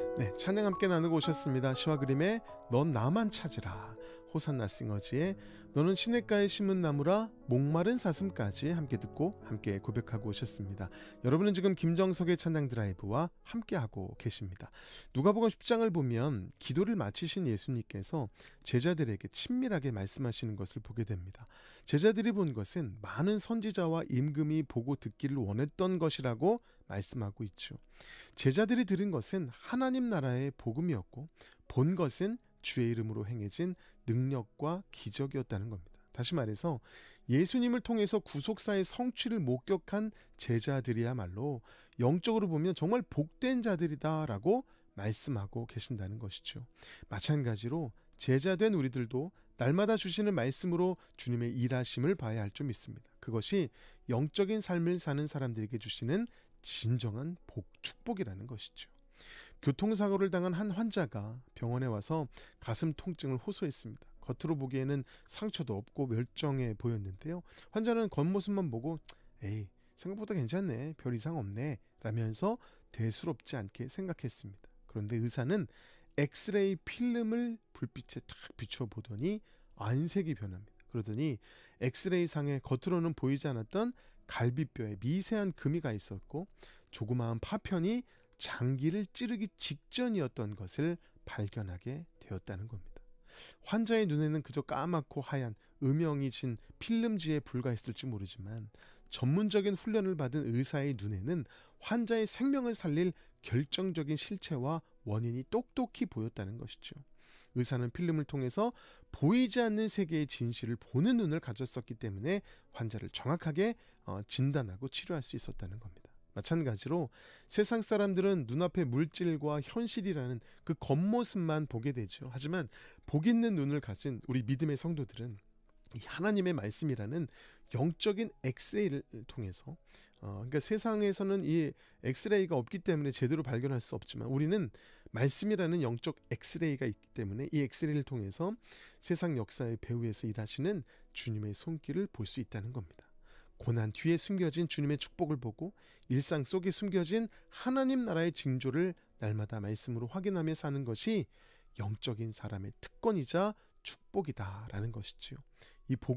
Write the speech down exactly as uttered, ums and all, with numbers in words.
네, 찬양 함께 나누고 오셨습니다. 시와 그림의 넌 나만 찾으라, 호산나 싱어즈의 너는 시냇가에 심은 나무라, 목마른 사슴까지 함께 듣고 함께 고백하고 오셨습니다. 여러분은 지금 김정석의 찬양 드라이브와 함께하고 계십니다. 누가복음 십 장을 보면 기도를 마치신 예수님께서 제자들에게 친밀하게 말씀하시는 것을 보게 됩니다. 제자들이 본 것은 많은 선지자와 임금이 보고 듣기를 원했던 것이라고 말씀하고 있죠. 제자들이 들은 것은 하나님 나라의 복음이었고 본 것은 주의 이름으로 행해진 능력과 기적이었다는 겁니다. 다시 말해서 예수님을 통해서 구속사의 성취를 목격한 제자들이야말로 영적으로 보면 정말 복된 자들이다라고 말씀하고 계신다는 것이죠. 마찬가지로 제자된 우리들도 날마다 주시는 말씀으로 주님의 일하심을 봐야 할 점 있습니다. 그것이 영적인 삶을 사는 사람들에게 주시는 진정한 복, 축복이라는 것이죠. 교통사고를 당한 한 환자가 병원에 와서 가슴 통증을 호소했습니다. 겉으로 보기에는 상처도 없고 멀쩡해 보였는데요. 환자는 겉모습만 보고 에이, 생각보다 괜찮네, 별 이상 없네 라면서 대수롭지 않게 생각했습니다. 그런데 의사는 엑스레이 필름을 불빛에 탁 비추어 보더니 안색이 변합니다. 그러더니 엑스레이 상에 겉으로는 보이지 않았던 갈비뼈에 미세한 금이가 있었고 조그마한 파편이 장기를 찌르기 직전이었던 것을 발견하게 되었다는 겁니다. 환자의 눈에는 그저 까맣고 하얀 음영이 진 필름지에 불과했을지 모르지만 전문적인 훈련을 받은 의사의 눈에는 환자의 생명을 살릴 결정적인 실체와 원인이 똑똑히 보였다는 것이죠. 의사는 필름을 통해서 보이지 않는 세계의 진실을 보는 눈을 가졌었기 때문에 환자를 정확하게 진단하고 치료할 수 있었다는 겁니다. 마찬가지로 세상 사람들은 눈앞의 물질과 현실이라는 그 겉모습만 보게 되죠. 하지만 복 있는 눈을 가진 우리 믿음의 성도들은 이 하나님의 말씀이라는 영적인 엑스레이를 통해서 어, 그러니까 세상에서는 이 엑스레이가 없기 때문에 제대로 발견할 수 없지만 우리는 말씀이라는 영적 엑스레이가 있기 때문에 이 엑스레이를 통해서 세상 역사의 배후에서 일하시는 주님의 손길을 볼 수 있다는 겁니다. 고난 뒤에 숨겨진 주님의 축복을 보고 일상 속에 숨겨진 하나님 나라의 징조를 날마다 말씀으로 확인하며 사는 것이 영적인 사람의 특권이자 축복이다라는 것이지요. 이 복